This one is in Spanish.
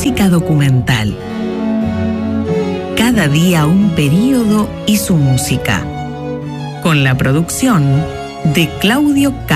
música documental. Cada día un período y su música. Con la producción de Claudio